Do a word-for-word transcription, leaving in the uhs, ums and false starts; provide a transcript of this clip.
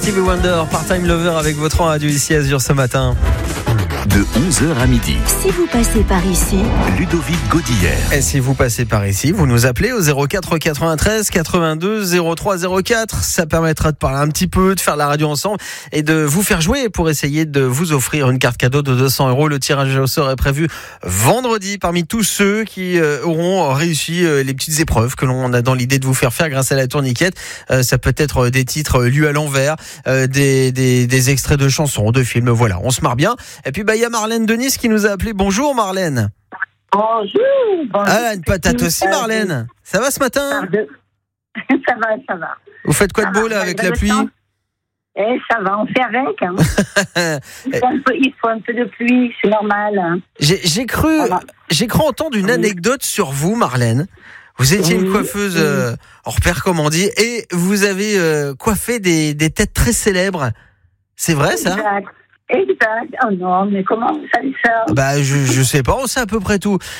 Stevie Wonder, Part-Time Lover avec votre radio ici Azur ce matin. De onze heures à midi. Si vous passez par ici, Ludovic Godillère. Et si vous passez par ici, vous nous appelez au zéro quatre quatre-vingt-treize quatre-vingt-deux zéro trois zéro quatre. Ça permettra de parler un petit peu, de faire la radio ensemble et de vous faire jouer pour essayer de vous offrir une carte cadeau de deux cents euros. Le tirage au sort est prévu vendredi parmi tous ceux qui euh, auront réussi euh, les petites épreuves que l'on a dans l'idée de vous faire faire grâce à la tourniquette. Euh, ça peut être des titres lus à l'envers, euh, des, des, des extraits de chansons, de films. Voilà, on se marre bien. Et puis, bah, il y a Marlène de Nice qui nous a appelé. Bonjour Marlène. Bonjour. Bonjour. Ah, une patate aussi Marlène. Ça va ce matin ? Ça va, ça va. Vous faites quoi Ça de beau va, là avec ça la va, pluie ? Eh, ça va, on fait avec. Hein. il, faut un peu, il faut un peu de pluie, c'est normal. Hein. J'ai, j'ai cru, Voilà. j'ai cru entendre une Oui. anecdote sur vous Marlène. Vous étiez Oui, une coiffeuse oui. euh, hors pair comme on dit et vous avez euh, coiffé des, des têtes très célèbres. C'est vrai ça ? Exact. Exact. Oh non, mais comment vous savez ça ? Bah je je sais pas, on sait à peu près tout.